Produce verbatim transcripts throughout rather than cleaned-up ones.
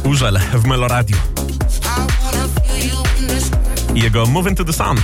Urzel w Meloradiu. I jego Moving to the Sun.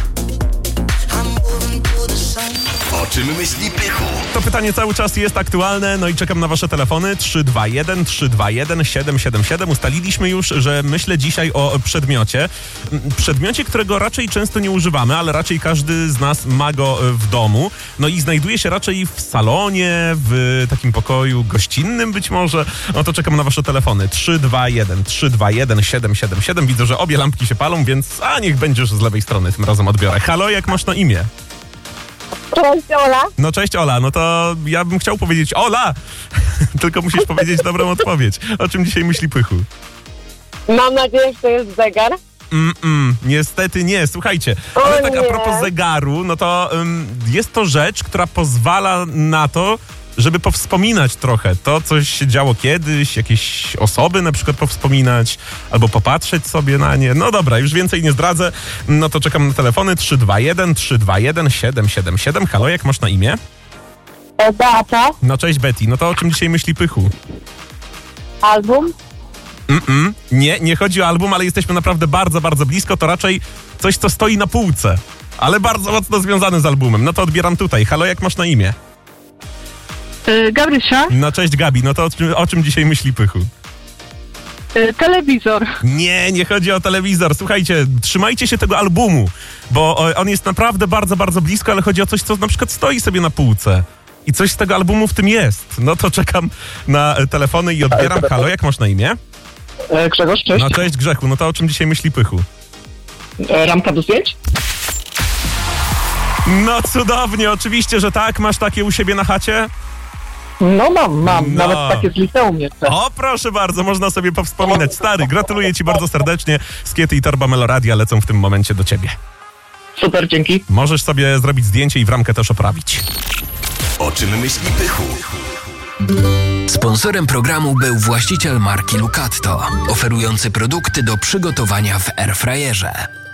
O czym myśli Pychu? To pytanie cały czas jest aktualne, no i czekam na wasze telefony. Trzy dwa jeden, trzy dwa jeden, siedem siedem siedem. Ustaliliśmy już, że myślę dzisiaj o przedmiocie. Przedmiocie, którego raczej często nie używamy, ale raczej każdy z nas ma go w domu. No i znajduje się raczej w salonie, w takim pokoju gościnnym być może. No to czekam na wasze telefony. trzy dwa jeden, trzy dwa jeden, siedem siedem siedem. Widzę, że obie lampki się palą, więc a niech będziesz z lewej strony, tym razem odbiorę. Halo, jak masz na imię? Cześć, Ola. No cześć Ola, no to ja bym chciał powiedzieć Ola, tylko musisz powiedzieć dobrą odpowiedź. O czym dzisiaj myśli Pychu? Mam nadzieję, że to jest zegar. Mm-mm, niestety nie, słuchajcie, O ale tak a nie. propos zegaru, no to um, jest to rzecz, która pozwala na to, żeby powspominać trochę to, co się działo kiedyś, jakieś osoby na przykład powspominać, albo popatrzeć sobie na nie. No dobra, już więcej nie zdradzę, no to czekam na telefony. Trzy dwa jeden, trzy dwa jeden, siedem siedem siedem. Halo, jak masz na imię? E, Beata. No cześć Betty, no to o czym dzisiaj myśli Pychu? Album. Mm-mm. Nie, nie chodzi o album, ale jesteśmy naprawdę bardzo, bardzo blisko. To raczej coś, co stoi na półce, ale bardzo mocno związane z albumem. No to odbieram tutaj. Halo, jak masz na imię? Y, Gabrysia, No cześć Gabi, no to o czym, o czym dzisiaj myśli Pychu? y, telewizor. Nie, nie chodzi o telewizor. Słuchajcie, trzymajcie się tego albumu, bo o- on jest naprawdę bardzo, bardzo blisko, ale chodzi o coś, co na przykład stoi sobie na półce. I coś z tego albumu w tym jest. No to czekam na e, telefony i odbieram. Halo, jak masz na imię? E, Grzegorz, cześć. No cześć Grzechu, no to o czym dzisiaj myśli Pychu? E, ramka do zdjęć? No cudownie, oczywiście, że tak. Masz takie u siebie na chacie? No mam, mam. No. Nawet takie z liceum jeszcze. O, proszę bardzo, można sobie powspominać. Stary, gratuluję ci bardzo serdecznie. Skiety i torba Meloradia lecą w tym momencie do ciebie. Super, dzięki. Możesz sobie zrobić zdjęcie i w ramkę też oprawić. O czym myśli Pychu? Sponsorem programu był właściciel marki Lucatto, oferujący produkty do przygotowania w airfryerze.